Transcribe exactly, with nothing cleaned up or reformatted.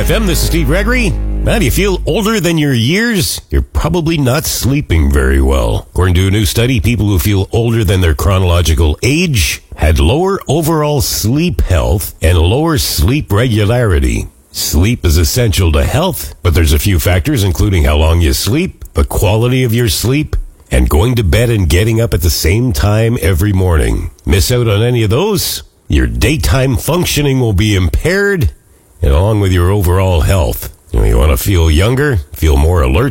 F M, this is Steve Gregory. Now, do you feel older than your years? You're probably not sleeping very well. According to a new study, people who feel older than their chronological age had lower overall sleep health and lower sleep regularity. Sleep is essential to health, but there's a few factors, including how long you sleep, the quality of your sleep, and going to bed and getting up at the same time every morning. Miss out on any of those, your daytime functioning will be impaired, and along with your overall health. You know, you want to feel younger, feel more alert,